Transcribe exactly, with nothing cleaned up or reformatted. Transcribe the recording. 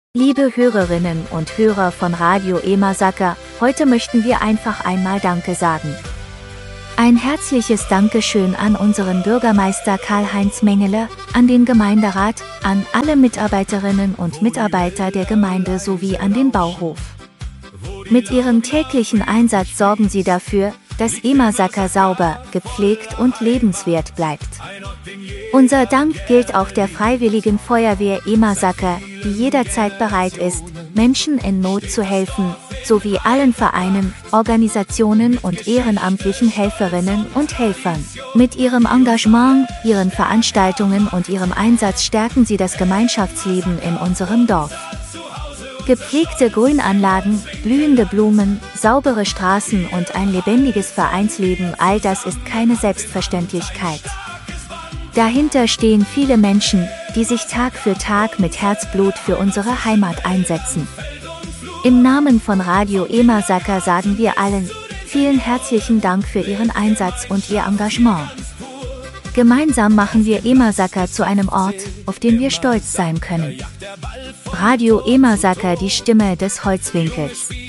Liebe Hörerinnen und Hörer von Radio E-Masaka, heute möchten wir einfach einmal Danke sagen. Ein herzliches Dankeschön an unseren Bürgermeister Karl-Heinz Mengele, an den Gemeinderat, an alle Mitarbeiterinnen und Mitarbeiter der Gemeinde sowie an den Bauhof. Mit ihrem täglichen Einsatz sorgen sie dafür, dass E-Masaka sauber, gepflegt und lebenswert bleibt. Unser Dank gilt auch der Freiwilligen Feuerwehr E-Masaka, die jederzeit bereit ist, Menschen in Not zu helfen, sowie allen Vereinen, Organisationen und ehrenamtlichen Helferinnen und Helfern. Mit ihrem Engagement, ihren Veranstaltungen und ihrem Einsatz stärken sie das Gemeinschaftsleben in unserem Dorf. Gepflegte Grünanlagen, blühende Blumen, saubere Straßen und ein lebendiges Vereinsleben, all das ist keine Selbstverständlichkeit. Dahinter stehen viele Menschen, die sich Tag für Tag mit Herzblut für unsere Heimat einsetzen. Im Namen von Radio E-Masaka sagen wir allen, vielen herzlichen Dank für Ihren Einsatz und Ihr Engagement. Gemeinsam machen wir E-Masaka zu einem Ort, auf den wir stolz sein können. Radio E-Masaka, die Stimme des Holzwinkels.